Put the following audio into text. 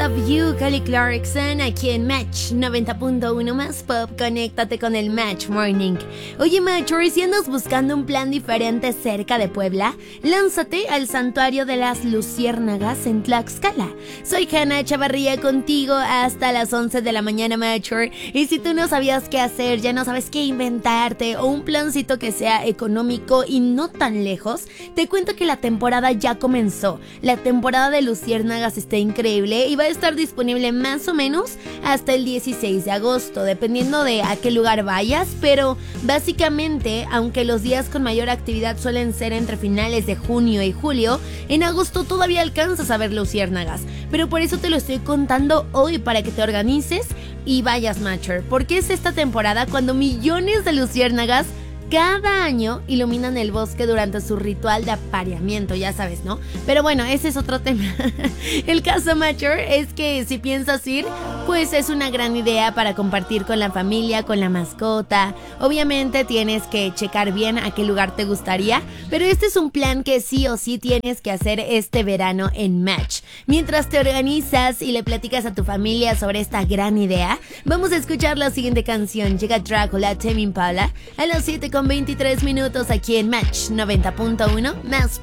Of You, Kelly Clarkson, aquí en Match 90.1 más pop, conéctate con el Match Morning. Oye Matchers, si andas buscando un plan diferente cerca de Puebla, lánzate al Santuario de las Luciérnagas en Tlaxcala. Soy Hanna Chavarría contigo hasta las 11 de la mañana, Matcher. Y si tú no sabías qué hacer, ya no sabes qué inventarte o un plancito que sea económico y no tan lejos, te cuento que la temporada ya comenzó. La temporada de Luciérnagas está increíble y va a estar disponible más o menos hasta el 16 de agosto, dependiendo de a qué lugar vayas, pero básicamente, aunque los días con mayor actividad suelen ser entre finales de junio y julio, en agosto todavía alcanzas a ver luciérnagas, pero por eso te lo estoy contando hoy para que te organices y vayas, Matcher, porque es esta temporada cuando millones de luciérnagas cada año iluminan el bosque durante su ritual de apareamiento, ya sabes, ¿no? Pero bueno, ese es otro tema. El caso, Matcher, es que si piensas ir, pues es una gran idea para compartir con la familia, con la mascota. Obviamente tienes que checar bien a qué lugar te gustaría, pero este es un plan que sí o sí tienes que hacer este verano en Match. Mientras te organizas y le platicas a tu familia sobre esta gran idea, vamos a escuchar la siguiente canción. Llega Drácula, Tame Impala, a las 7:23 aquí en Match 90.1 más